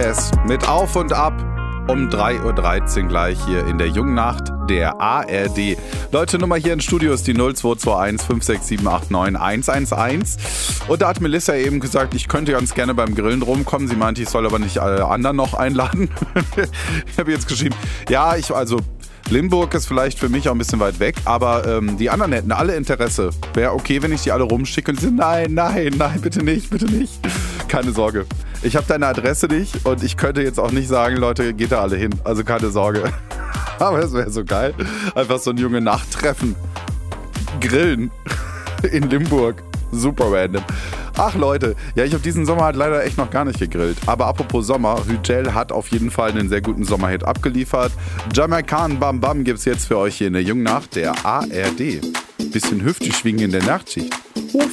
DSDS mit Auf und Ab um 3.13 Uhr gleich hier in der Jungen Nacht der ARD. Leute, Nummer hier im Studio ist die 0221 56789 111. Und da hat Melissa eben gesagt, ich könnte ganz gerne beim Grillen rumkommen. Sie meinte, ich soll aber nicht alle anderen noch einladen. Ich habe jetzt geschrieben, ja, Limburg ist vielleicht für mich auch ein bisschen weit weg, aber die anderen hätten alle Interesse. Wäre okay, wenn ich die alle rumschicke und sie sagen, nein, bitte nicht. Keine Sorge. Ich habe deine Adresse nicht und ich könnte jetzt auch nicht sagen, Leute, geht da alle hin. Also keine Sorge. Aber es wäre so geil. Einfach so ein junge Nachttreffen. Grillen in Limburg. Super random. Ach Leute, ja, ich habe diesen Sommer halt leider echt noch gar nicht gegrillt. Aber apropos Sommer, Hügel hat auf jeden Fall einen sehr guten Sommerhit abgeliefert. Jamaican Bam Bam gibt's jetzt für euch hier in der Jungen Nacht der ARD. Bisschen hüftig schwingen in der Nachtschicht.